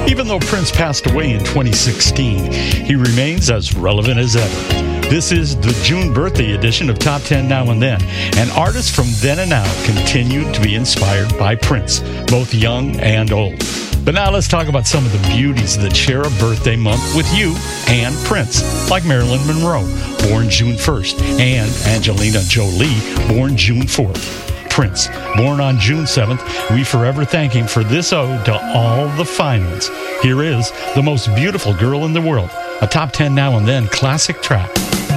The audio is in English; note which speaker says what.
Speaker 1: Even though Prince passed away in 2016, he remains as relevant as ever. This is the June birthday edition of Top 10 Now and Then, and artists from then and now continue to be inspired by Prince, both young and old. But now let's talk about some of the beauties that share a birthday month with you and Prince, like Marilyn Monroe, born June 1st, and Angelina Jolie, born June 4th. Prince, born on June 7th, we forever thank him for this ode to all the fine ones. Here is The Most Beautiful Girl in the World, a Top 10 Now and Then classic track.